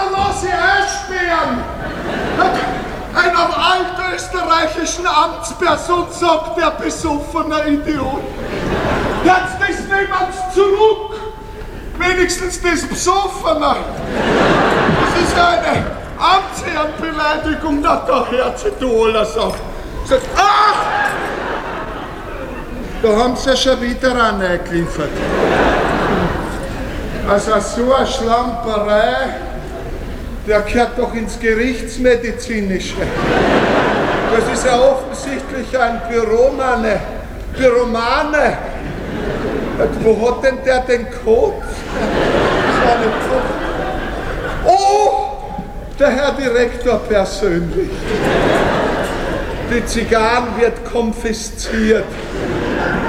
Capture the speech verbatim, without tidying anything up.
lass ich einsperren! Einer altösterreichischen Amtsperson sagt der besoffene Idiot. Jetzt das niemand zurück! Wenigstens das Besoffene! Das ist eine Amtsherrenbeleidigung, na da hört sich du alles auf. Sagt, ach! Da haben sie schon wieder einen eingeliefert. Also so eine Schlamperei, der gehört doch ins Gerichtsmedizinische. Das ist ja offensichtlich ein Büromane. Büromane. Wo hat denn der den Code? Oh, der Herr Direktor persönlich. Die Zigarren wird konfisziert.